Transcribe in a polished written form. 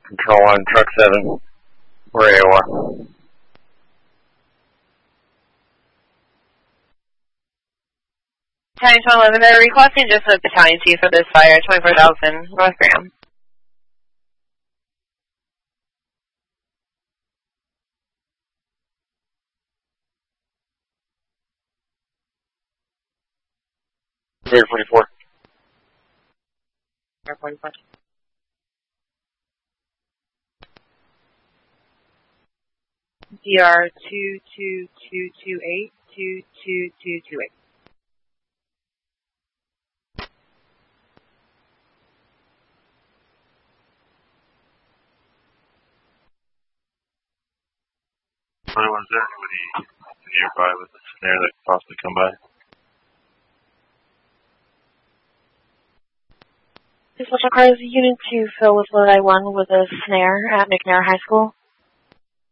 Control 1, Truck 7, we're AOR. Battalion 11, they're requesting just a battalion chief for this fire, 24,000 North Graham. Clear 44. Clear 44. DR 22228, 22228. What was there? Anybody nearby with a snare that could possibly come by? Special Cars Unit 2 fill with load I-1 with a snare at McNair High School.